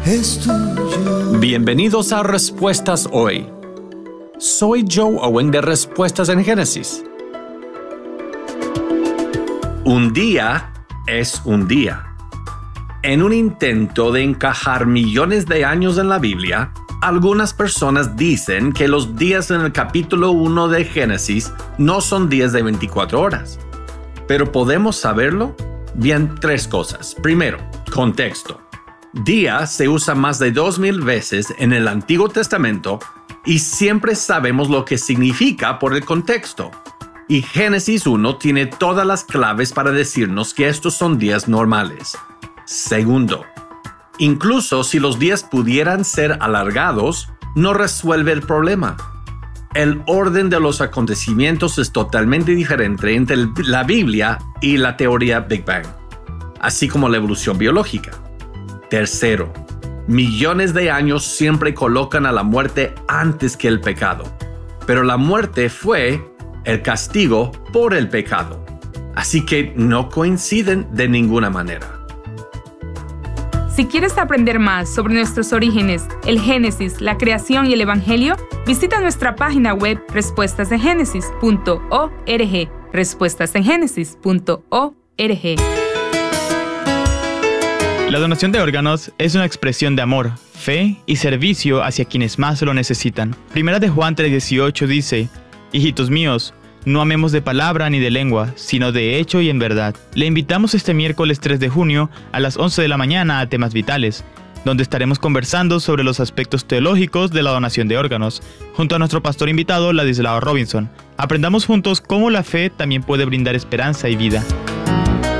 es tuyo. Bienvenidos a Respuestas Hoy. Soy Joe Owen de Respuestas en Génesis. Un día es un día. En un intento de encajar millones de años en la Biblia, algunas personas dicen que los días en el capítulo 1 de Génesis no son días de 24 horas. ¿Pero podemos saberlo? Bien, 3 cosas. Primero, contexto. Día se usa más de 2000 veces en el Antiguo Testamento y siempre sabemos lo que significa por el contexto. Y Génesis 1 tiene todas las claves para decirnos que estos son días normales. Segundo, incluso si los días pudieran ser alargados, no resuelve el problema. El orden de los acontecimientos es totalmente diferente entre la Biblia y la teoría Big Bang, así como la evolución biológica. Tercero, millones de años siempre colocan a la muerte antes que el pecado, pero la muerte fue el castigo por el pecado, así que no coinciden de ninguna manera. Si quieres aprender más sobre nuestros orígenes, el Génesis, la creación y el Evangelio, visita nuestra página web respuestasengenesis.org. respuestasengenesis.org. La donación de órganos es una expresión de amor, fe y servicio hacia quienes más lo necesitan. Primera de Juan 3:18 dice: Hijitos míos, no amemos de palabra ni de lengua, sino de hecho y en verdad. Le invitamos este miércoles 3 de junio a las 11 de la mañana a Temas Vitales, donde estaremos conversando sobre los aspectos teológicos de la donación de órganos, junto a nuestro pastor invitado, Ladislao Robinson. Aprendamos juntos cómo la fe también puede brindar esperanza y vida.